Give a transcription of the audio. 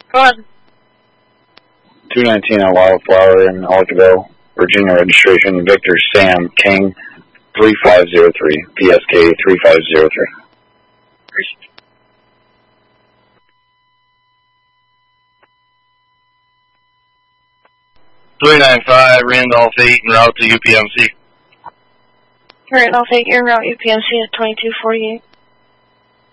Go ahead. 219 on Wildflower in Ellicottville, Virginia registration, Victor Sam King, 3503, PSK 3503. 395 Randolph 8 en route to UPMC. Randolph 8, en route UPMC at 2248.